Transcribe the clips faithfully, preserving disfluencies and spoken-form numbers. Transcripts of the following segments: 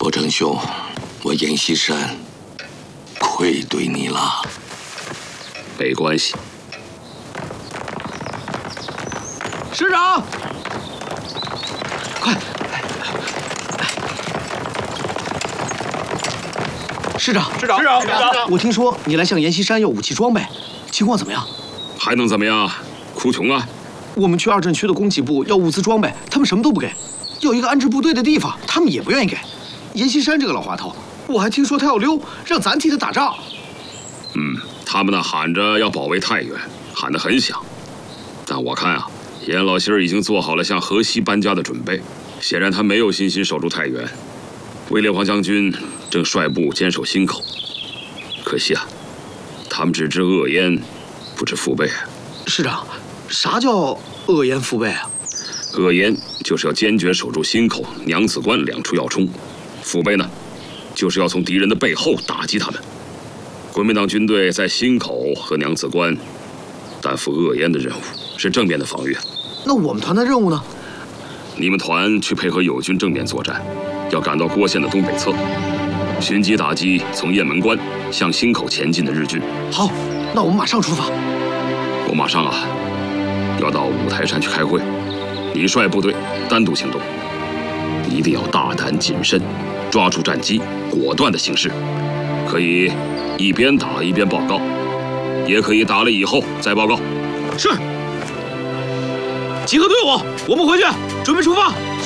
伯承兄，我阎锡山愧对你了。 没关系。 师长，快！师长， 师长，师长，师长， 我听说你来向阎锡山要武器装备，情况怎么样？ 还能怎么样？哭穷啊！ 我们去二镇区的供给部要物资装备，他们什么都不给；要一个安置部队的地方，他们也不愿意给。阎锡山这个老滑头，我还听说他要溜，让咱替他打仗。 嗯，他们那喊着要保卫太原，喊得很响，但我看啊，阎老心儿已经做好了向河西搬家的准备，显然他没有信心守住太原。威烈煌将军正率部坚守新口，可惜啊，他们只知恶烟，不知腹背啊。 师长，啥叫恶烟腹背啊？ 恶烟就是要坚决守住新口、娘子关两处要冲，腹背呢，就是要从敌人的背后打击他们。国民党军队在新口和娘子关担负恶烟的任务，是正面的防御。 那我们团的任务呢？ 你们团去配合友军正面作战，要赶到郭县的东北侧，寻机打击从雁门关向新口前进的日军。 好，那我们马上出发。 我马上啊，要到五台山去开会。你率部队单独行动，一定要大胆谨慎，抓住战机，果断的行事。可以一边打一边报告，也可以打了以后再报告。 是。集合队伍，我们回去，准备出发。 是。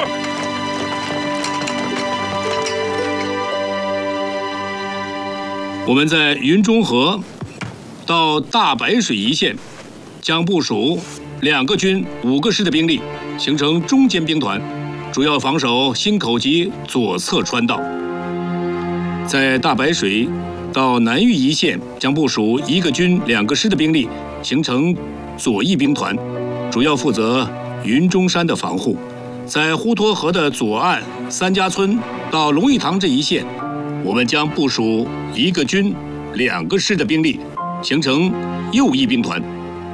我们在云中河到大白水一线，将部署两个军、五个师的兵力，形成中间兵团，主要防守新口及左侧川道。在大白水到南峪一线，将部署一个军、两个师的兵力，形成左翼兵团，主要负责云中山的防护。在滹沱河的左岸三家村到龙义堂这一线，我们将部署一个军、两个师的兵力，形成右翼兵团。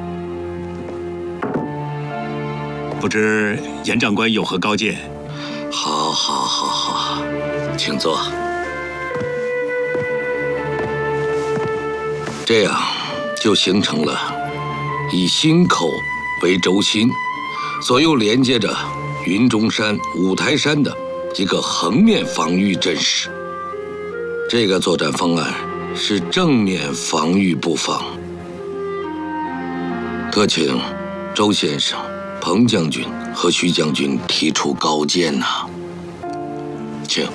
不知严长官有何高见？ 好，好，好，好，请坐。这样就形成了以新口为轴心，左右连接着云中山、五台山的一个横面防御阵势。这个作战方案是正面防御布防，特请周先生、彭将军和徐将军提出高见呐、啊。请。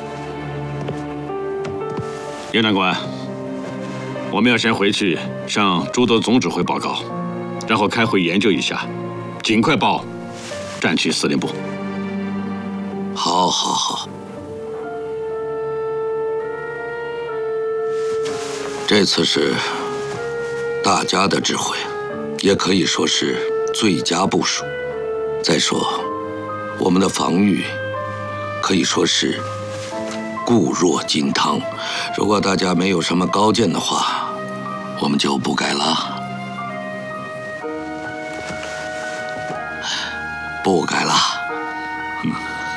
严长官，我们要先回去向朱德总指挥报告，然后开会研究一下，尽快报战区司令部。 好，好，好。这次是大家的智慧，也可以说是最佳部署。再说，我们的防御可以说是固若金汤。如果大家没有什么高见的话，我们就不改了。不改了。 嗯、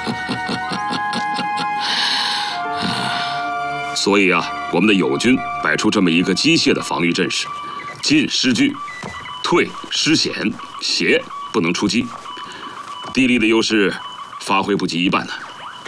所以啊，我们的友军摆出这么一个机械的防御阵势：进失拒，退失险，斜不能出击。地利的优势发挥不及一半呢。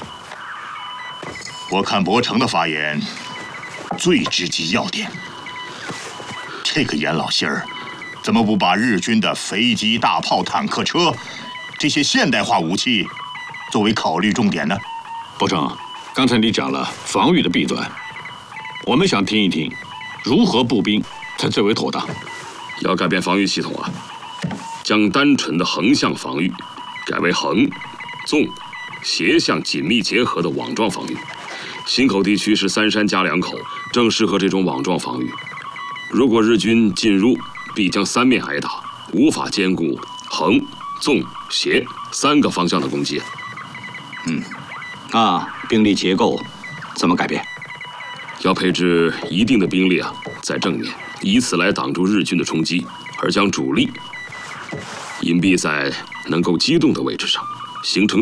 我看伯承的发言最直击要点。这个严老心儿，怎么不把日军的飞机、大炮、坦克车这些现代化武器作为考虑重点呢？ 伯承，刚才你讲了防御的弊端，我们想听一听，如何步兵才最为妥当？ 要改变防御系统啊，将单纯的横向防御改为横、纵、斜向紧密结合的网状防御。新口地区是三山加两口，正适合这种网状防御。如果日军进入，必将三面挨打，无法兼顾横、纵、斜三个方向的攻击。 嗯，那兵力结构怎么改变？ 要配置一定的兵力啊，在正面，以此来挡住日军的冲击，而将主力隐蔽在能够机动的位置上，形成